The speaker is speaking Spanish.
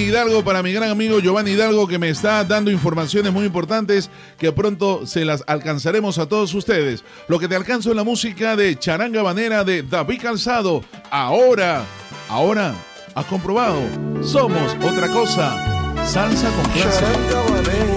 Hidalgo, para mi gran amigo Giovanni Hidalgo, que me está dando informaciones muy importantes que pronto se las alcanzaremos a todos ustedes. Lo que te alcanzo en la música de Charanga Habanera de David Calzado. Ahora, has comprobado, somos otra cosa. Salsa con clase.